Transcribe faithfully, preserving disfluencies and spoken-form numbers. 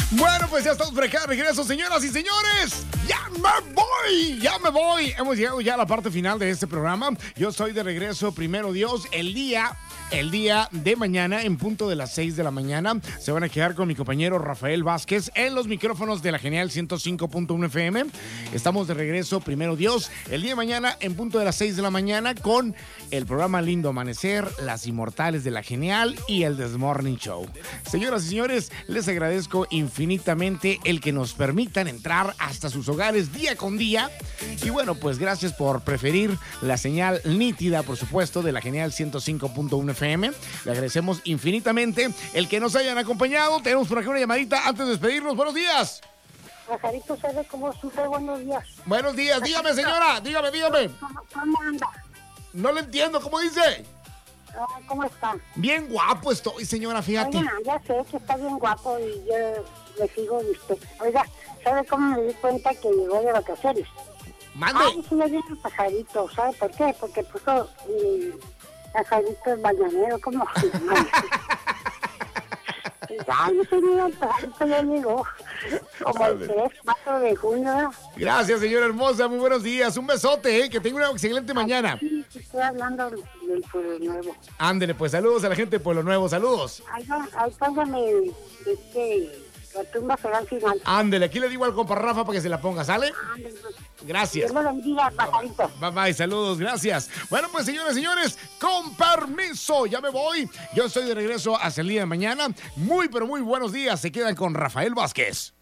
Bueno, pues ya estamos por acá, regreso, señoras y señores. ¡Ya me voy! ¡Ya me voy! Hemos llegado ya a la parte final de este programa. Yo estoy de regreso, primero Dios, el día... El día de mañana, en punto de las seis de la mañana, se van a quedar con mi compañero Rafael Vázquez en los micrófonos de la Genial ciento cinco punto uno F M. Estamos de regreso, primero Dios, el día de mañana, en punto de las seis de la mañana, con el programa Lindo Amanecer, Las Inmortales de la Genial y el This Morning Show. Señoras y señores, les agradezco infinitamente el que nos permitan entrar hasta sus hogares día con día. Y bueno, pues gracias por preferir la señal nítida, por supuesto, de la Genial ciento cinco punto uno F M. Le agradecemos infinitamente el que nos hayan acompañado. Tenemos por aquí una llamadita antes de despedirnos. Buenos días. Pajarito, ¿sabe cómo sufre? Buenos días. Buenos días. Dígame, señora. Dígame, dígame. ¿Cómo, cómo anda? No le entiendo. ¿Cómo dice? Ah, ¿Cómo está? Bien guapo estoy, señora, fíjate. Oiga, ya sé que está bien guapo y yo le sigo de usted. Oiga, ¿sabe cómo me di cuenta que llegó de vacaciones? Mande. Ay, sí, le viene el pajarito. ¿Sabe por qué? Porque puso mi pajarito el mañanero, como... Ay, señor, el pajarito ya llegó. Como el tres, cuatro de junio. Gracias, señora hermosa. Muy buenos días. Un besote, ¿eh? Que tenga una excelente mañana. Sí, estoy hablando del Pueblo Nuevo. Ándele, pues saludos a la gente de Pueblo Nuevo. Saludos. Ahí, ahí póngame este, la tumba será al final. Ándele, aquí le digo al compa Rafa para que se la ponga, ¿sale? Ándale, pues. Gracias. Dios lo bendiga, pajarito. Bye bye, saludos, gracias. Bueno, pues señores, señores, con permiso, ya me voy. Yo estoy de regreso hasta el día de mañana. Muy, pero muy buenos días. Se quedan con Rafael Vázquez.